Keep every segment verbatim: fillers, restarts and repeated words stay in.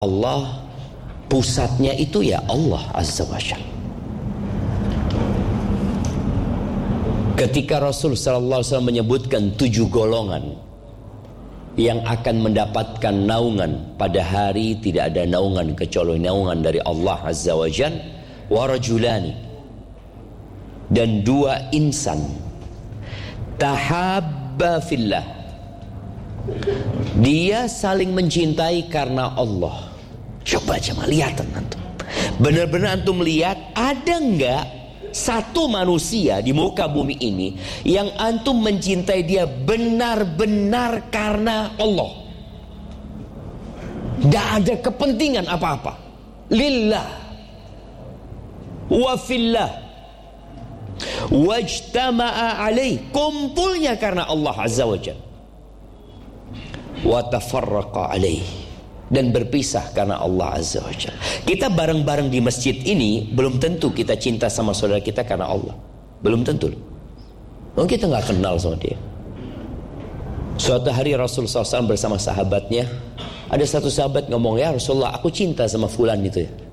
Allah, pusatnya itu ya Allah Azza wa Jalla. Ketika Rasul sallallahu alaihi wasallam menyebutkan tujuh golongan yang akan mendapatkan naungan pada hari tidak ada naungan kecuali naungan dari Allah Azza wa Jalla, wa rajulani, dan dua insan tahabba fillah, dia saling mencintai karena Allah. Coba coba lihat antum, benar-benar antum lihat ada enggak satu manusia di muka bumi ini yang antum mencintai dia benar-benar karena Allah, tidak ada kepentingan apa-apa, lillah wa fillah, wajtama'a alaih, kumpulnya karena Allah Azza wa Jalla, wa tafarraqa alaih, dan berpisah karena Allah Azza wa Jalla. Kita bareng-bareng di masjid ini belum tentu kita cinta sama saudara kita karena Allah, belum tentu. Oh, kita nggak kenal sama dia. Suatu hari Rasul sallallahu alaihi wasallam bersama sahabatnya, ada satu sahabat ngomong, ya Rasulullah, aku cinta sama fulan itu ya.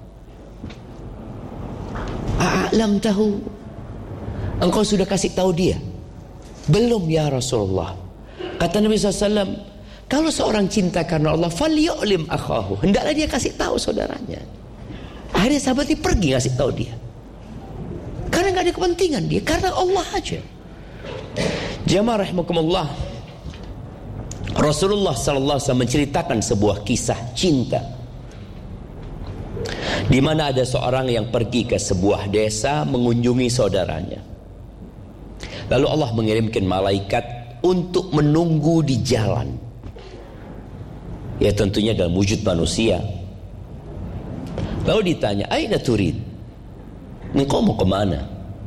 A'lam tahu, engkau sudah kasih tahu dia? Belum ya Rasulullah. Kata Nabi sallallahu alaihi wasallam, kalau seorang cinta karena Allah, falyu'lim akhahu, hendaklah dia kasih tahu saudaranya. Akhirnya sahabat ini pergi ngasih tahu dia, karena nggak ada kepentingan dia, karena Allah aja. Jamaah rahimakumullah, Rasulullah sallallahu alaihi wasallam menceritakan sebuah kisah cinta, di mana ada seorang yang pergi ke sebuah desa mengunjungi saudaranya. Lalu Allah mengirimkan malaikat untuk menunggu di jalan. Ya tentunya dalam wujud manusia. Lalu ditanya, aina turid, engkau mau kemana?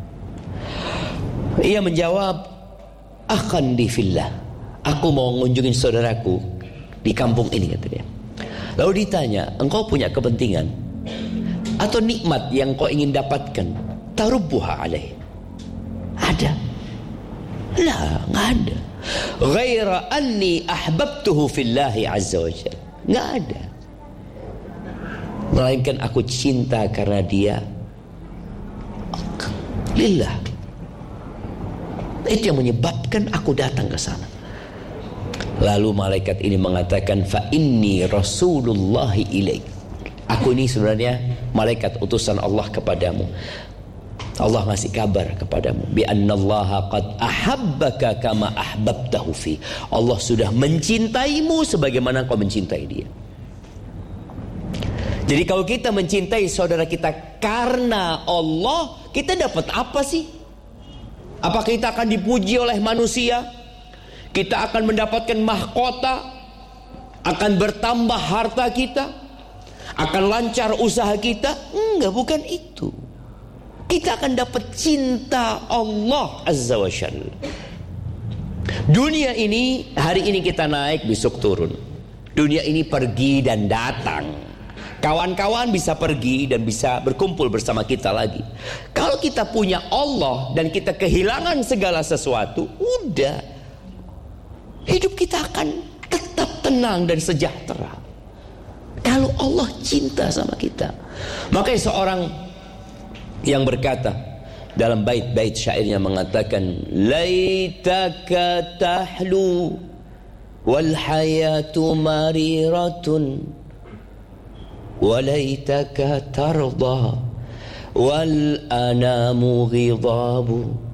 Ia menjawab, akhan di fillah, aku mau mengunjungi saudaraku di kampung ini, kata dia. Lalu ditanya, engkau punya kepentingan atau nikmat yang kau ingin dapatkan? Tarubbuha alaih, ada? Lah, nggak ada. Ghaira anni ahbabtuhu fillahi azza wa jalla, nggak ada, melainkan aku cinta karena dia lillah. Itu yang menyebabkan aku datang ke sana. Lalu malaikat ini mengatakan, fa inni rasulullahi ilaik, aku ini sebenarnya malaikat utusan Allah kepadamu. Allah ngasih kabar kepadamu, bi annallaha qad ahabbaka kama ahbabtahu fi, Allah sudah mencintaimu sebagaimana kau mencintai dia. Jadi kalau kita mencintai saudara kita karena Allah, kita dapat apa sih? Apakah kita akan dipuji oleh manusia? Kita akan mendapatkan mahkota? Akan bertambah harta kita? Akan lancar usaha kita? Enggak, bukan itu. Kita akan dapat cinta Allah Azza wa Jalla. Dunia ini, hari ini kita naik, besok turun. Dunia ini pergi dan datang. Kawan-kawan bisa pergi dan bisa berkumpul bersama kita lagi. Kalau kita punya Allah dan kita kehilangan segala sesuatu, udah, hidup kita akan tetap tenang dan sejahtera. Kalau Allah cinta sama kita. Makanya seorang yang berkata dalam bait-bait syairnya mengatakan, laitaka tahlu wal hayatu mariratun walaitaka tarda wal anamu ghidabu